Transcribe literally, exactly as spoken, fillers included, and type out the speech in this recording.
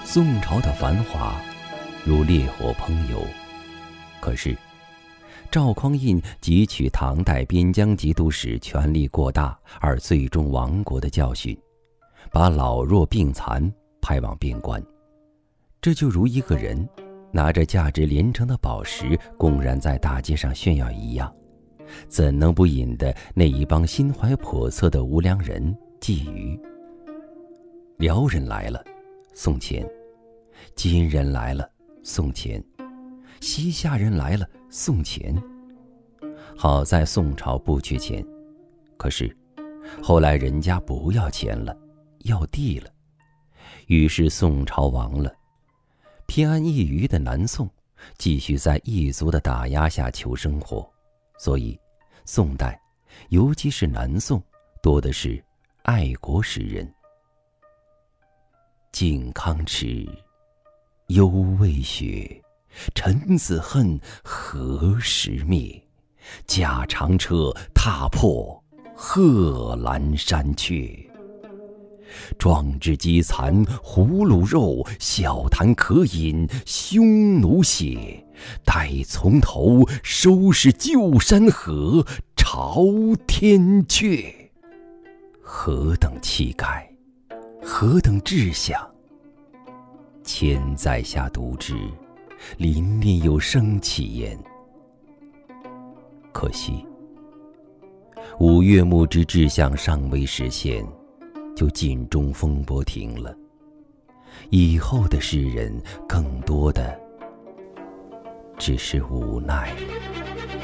宋朝的繁华如烈火烹油，可是赵匡胤汲取唐代边疆节度使权力过大而最终亡国的教训，把老弱病残派往边关。这就如一个人拿着价值连城的宝石公然在大街上炫耀一样，怎能不引得那一帮心怀叵测的无良人觊觎？辽人来了，送钱；金人来了，送钱；西夏人来了，送钱。好在宋朝不缺钱，可是后来人家不要钱了，要地了，于是宋朝亡了。偏安一隅的南宋继续在异族的打压下求生活，所以宋代，尤其是南宋，多的是爱国诗人。靖康耻，犹未雪，臣子恨，何时灭？驾长车，踏破贺兰山缺。壮志饥残胡虏肉，小谈渴饮匈奴血。待从头，收拾旧山河，朝天阙。何等气概，何等志向！千载下读之，临念有生气焉。可惜五岳牧之志向尚未实现，就尽中风波停了。以后的诗人更多的只是无奈了。